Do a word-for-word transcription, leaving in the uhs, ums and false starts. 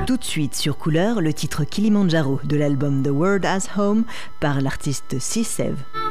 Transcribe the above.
Tout de suite sur Couleur, le titre Kilimandjaro de l'album The World Has Home par l'artiste C-Sev.